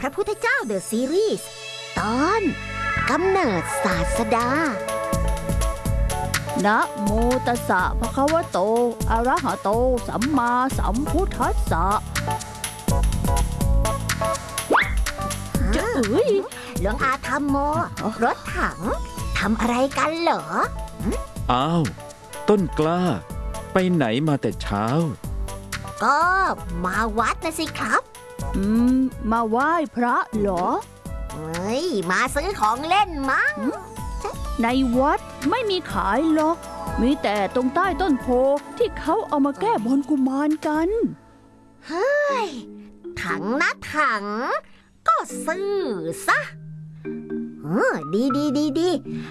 ระพุทธเจ้าเดอะซีรีส์ตอนกำเนิดศาสดานะโมตัสสะภะคะวะโตอะระหะโตสัมมาสัมพุทธัสสะจะหลวงอาธรรมโมรถถังทำอะไรกันเหรออ้าวต้นกล้าไปไหนมาแต่เช้าก็มาวัดนะสิครับมาไหว้พระเหรอเฮ้ยมาซื้อของเล่นมั้งในวัดไม่มีขายหรอกมีแต่ตรงใต้ต้นโพที่เขาเอามาแก้บนกุมารกันเฮ้ยถังนะถังก็ซื้อซะดี